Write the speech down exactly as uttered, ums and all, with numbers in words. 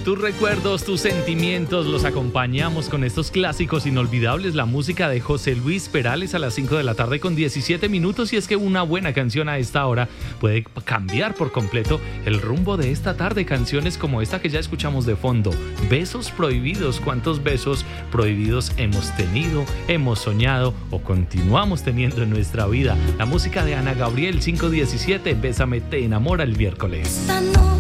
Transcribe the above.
tus recuerdos, tus sentimientos, los acompañamos con estos clásicos inolvidables, la música de José Luis Perales a las cinco de la tarde con diecisiete minutos. Y es que una buena canción a esta hora puede cambiar por completo el rumbo de esta tarde. Canciones como esta que ya escuchamos de fondo, Besos Prohibidos. ¿Cuántos besos prohibidos hemos tenido, hemos soñado o continuamos teniendo en nuestra vida? La música de Ana Gabriel, cinco diecisiete, Bésame te enamora el miércoles.